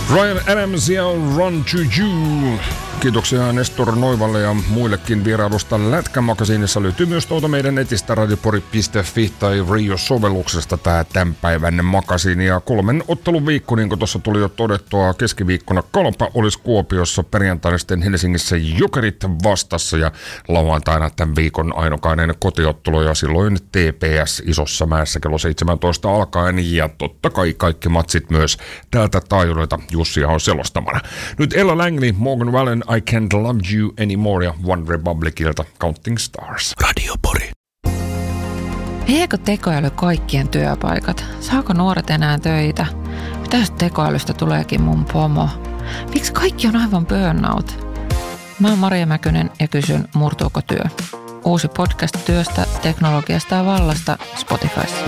Ryan Adams ja Run to You. Kiitoksia Nestor Noivalle ja muillekin vierailusta Lätkämakasiinissa. Löytyy myös tuolta meidän netistä radiopori.fi tai Rio-sovelluksesta tää tämän päivän makasiini. Ja 3 ottelun viikko, niin kuin tuossa tuli jo todettua, keskiviikkona Kalpa olisi Kuopiossa, perjantaina sitten Helsingissä Jokerit vastassa ja lauantaina tämän viikon ainokainen kotiottelu ja silloin TPS Isossa Mäessä kello 17 alkaen ja totta kai kaikki matsit myös täältä taajuudelta Jussia on selostamana. Nyt Ella Langley, Morgan Wallen, I Can't Love You Anymore ja One Republicilta Counting Stars. Radiopori. Viekö tekoäly kaikkien työpaikat? Saako nuoret enää töitä? Mitä jos tekoälystä tuleekin mun pomo? Miksi kaikki on aivan burnout? Mä oon Maria Mäkynen ja kysyn, murtuuko työ? Uusi podcast työstä, teknologiasta ja vallasta Spotifyssa.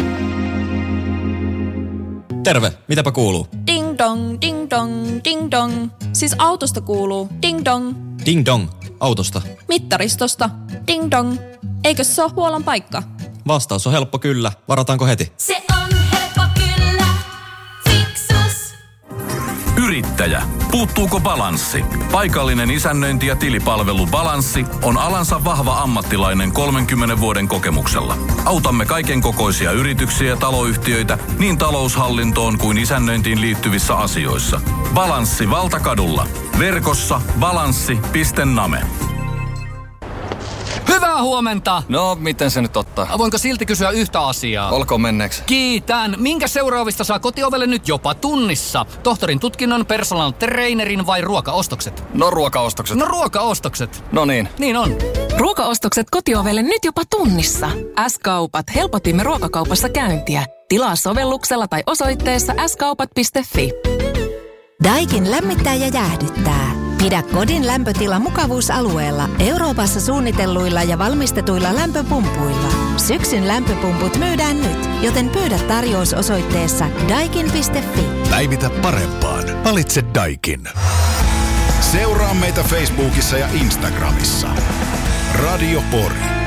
Terve, mitäpä kuuluu? Ding dong, ding dong, ding dong. Siis autosta kuuluu ding dong. Ding dong, autosta. Mittaristosta ding dong. Eikö se ole huollon paikka? Vastaus on helppo kyllä. Varataanko heti? Se on helppo kyllä. Fiksus. Yrittäjä. Puuttuuko balanssi? Paikallinen isännöinti- ja tilipalvelu Balanssi on alansa vahva ammattilainen 30 vuoden kokemuksella. Autamme kaiken kokoisia yrityksiä ja taloyhtiöitä niin taloushallintoon kuin isännöintiin liittyvissä asioissa. Balanssi Valtakadulla. Verkossa balanssi.name. Hyvää huomenta! No, miten se nyt ottaa? Voinko silti kysyä yhtä asiaa? Olkoon menneeksi. Kiitän! Minkä seuraavista saa kotiovelle nyt jopa tunnissa? Tohtorin tutkinnon, personal trainerin vai ruokaostokset? No, ruokaostokset. No, ruokaostokset. No niin. Niin on. Ruokaostokset kotiovelle nyt jopa tunnissa. S-kaupat. Helpotimme ruokakaupassa käyntiä. Tilaa sovelluksella tai osoitteessa skaupat.fi. Daikin lämmittää ja jäähdyttää. Pidä kodin lämpötila mukavuusalueella Euroopassa suunnitelluilla ja valmistetuilla lämpöpumpuilla. Syksyn lämpöpumput myydään nyt, joten pyydä tarjous osoitteessa daikin.fi. Päivitä parempaan. Valitse Daikin. Seuraa meitä Facebookissa ja Instagramissa. Radio Pori.